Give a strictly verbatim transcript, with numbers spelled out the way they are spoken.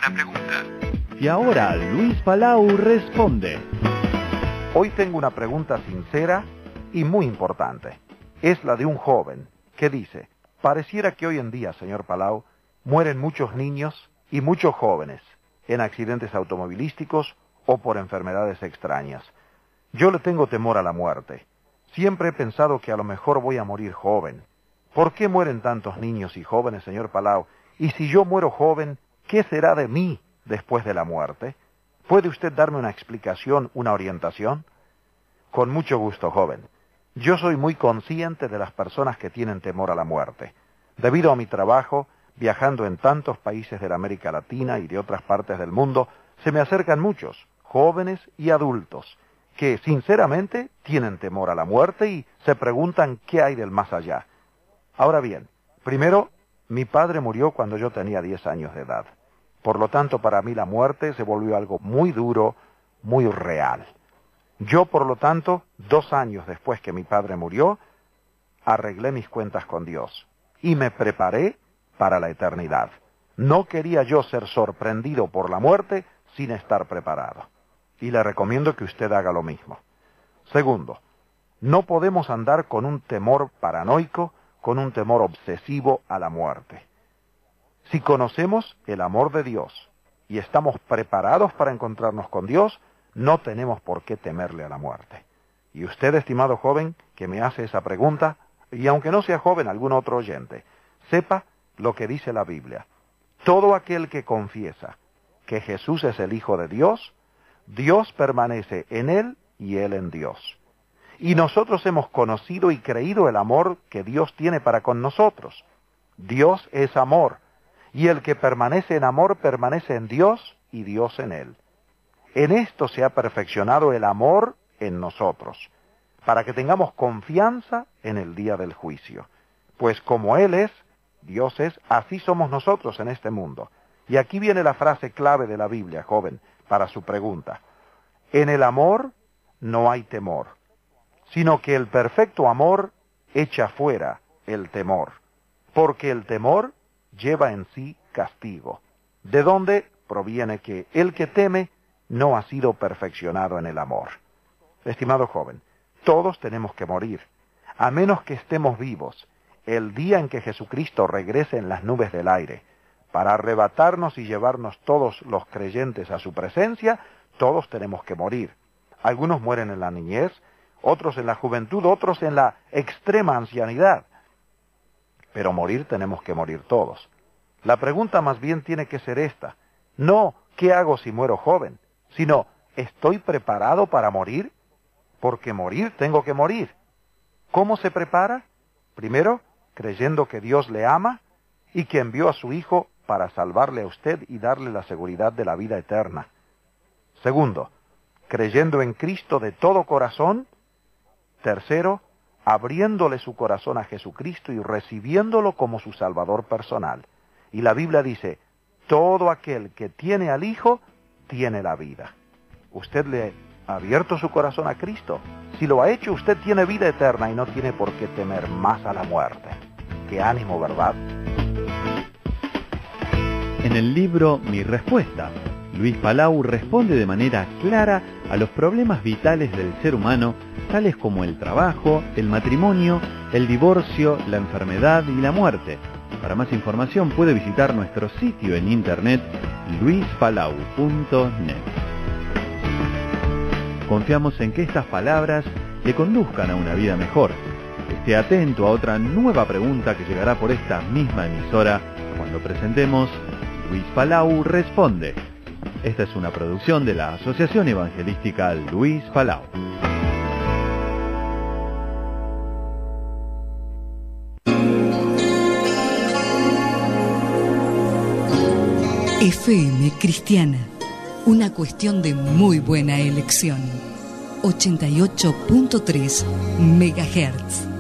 una pregunta. Y ahora Luis Palau responde. Hoy tengo una pregunta sincera y muy importante. Es la de un joven que dice: pareciera que hoy en día, señor Palau, mueren muchos niños y muchos jóvenes en accidentes automovilísticos o por enfermedades extrañas. Yo le tengo temor a la muerte. Siempre he pensado que a lo mejor voy a morir joven. ¿Por qué mueren tantos niños y jóvenes, señor Palau? Y si yo muero joven, ¿qué será de mí después de la muerte? ¿Puede usted darme una explicación, una orientación? Con mucho gusto, joven. Yo soy muy consciente de las personas que tienen temor a la muerte. Debido a mi trabajo, viajando en tantos países de la América Latina y de otras partes del mundo, se me acercan muchos, jóvenes y adultos, que sinceramente tienen temor a la muerte y se preguntan qué hay del más allá. Ahora bien, primero, mi padre murió cuando yo tenía diez años de edad. Por lo tanto, para mí la muerte se volvió algo muy duro, muy real. Yo, por lo tanto, dos años después que mi padre murió, arreglé mis cuentas con Dios y me preparé para la eternidad. No quería yo ser sorprendido por la muerte sin estar preparado. Y le recomiendo que usted haga lo mismo. Segundo, no podemos andar con un temor paranoico, con un temor obsesivo a la muerte. Si conocemos el amor de Dios y estamos preparados para encontrarnos con Dios, no tenemos por qué temerle a la muerte. Y usted, estimado joven, que me hace esa pregunta, y aunque no sea joven, algún otro oyente, sepa lo que dice la Biblia. Todo aquel que confiesa que Jesús es el Hijo de Dios, Dios permanece en él y él en Dios. Y nosotros hemos conocido y creído el amor que Dios tiene para con nosotros. Dios es amor, y el que permanece en amor permanece en Dios y Dios en él. En esto se ha perfeccionado el amor en nosotros, para que tengamos confianza en el día del juicio. Pues como Él es, Dios es, así somos nosotros en este mundo. Y aquí viene la frase clave de la Biblia, joven, para su pregunta. En el amor no hay temor, sino que el perfecto amor echa fuera el temor, porque el temor lleva en sí castigo, de donde proviene que el que teme no ha sido perfeccionado en el amor. Estimado joven, todos tenemos que morir, a menos que estemos vivos el día en que Jesucristo regrese en las nubes del aire, para arrebatarnos y llevarnos todos los creyentes a su presencia. Todos tenemos que morir. Algunos mueren en la niñez, otros en la juventud, otros en la extrema ancianidad. Pero morir tenemos que morir todos. La pregunta más bien tiene que ser esta: no, ¿qué hago si muero joven?, sino, ¿estoy preparado para morir? Porque morir tengo que morir. ¿Cómo se prepara? Primero, creyendo que Dios le ama y que envió a su Hijo para salvarle a usted y darle la seguridad de la vida eterna. Segundo, creyendo en Cristo de todo corazón. Tercero, abriéndole su corazón a Jesucristo y recibiéndolo como su Salvador personal. Y la Biblia dice: todo aquel que tiene al Hijo tiene la vida. ¿Usted le ha abierto su corazón a Cristo? Si lo ha hecho, usted tiene vida eterna y no tiene por qué temer más a la muerte. ¡Qué ánimo!, ¿verdad? En el libro Mi Respuesta, Luis Palau responde de manera clara a los problemas vitales del ser humano, tales como el trabajo, el matrimonio, el divorcio, la enfermedad y la muerte. Para más información puede visitar nuestro sitio en internet luis palau punto net. Confiamos en que estas palabras le conduzcan a una vida mejor. Esté atento a otra nueva pregunta que llegará por esta misma emisora cuando presentemos Luis Palau Responde. Esta es una producción de la Asociación Evangelística Luis Palau. F M Cristiana, una cuestión de muy buena elección. ochenta y ocho punto tres megahertz.